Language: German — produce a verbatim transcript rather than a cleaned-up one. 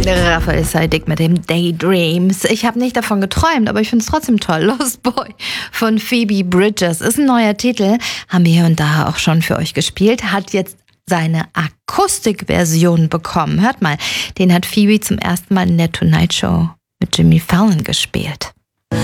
Raphael Saadiq mit dem Daydreams. Ich habe nicht davon geträumt, aber ich finde es trotzdem toll. Lost Boy von Phoebe Bridgers ist ein neuer Titel. Haben wir hier und da auch schon für euch gespielt. Hat jetzt seine Akustikversion bekommen. Hört mal, den hat Phoebe zum ersten Mal in der Tonight Show mit Jimmy Fallon gespielt.